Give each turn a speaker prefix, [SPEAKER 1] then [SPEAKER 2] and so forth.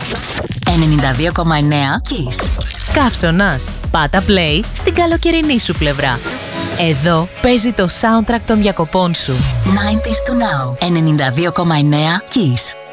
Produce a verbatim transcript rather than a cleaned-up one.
[SPEAKER 1] ενενήντα δύο κόμμα εννέα Kiss.
[SPEAKER 2] Καύσωνας. Πάτα play στην καλοκαιρινή σου πλευρά. Εδώ παίζει το soundtrack των διακοπών σου.
[SPEAKER 1] ενενήντα to now. ενενήντα δύο κόμμα εννέα Kiss.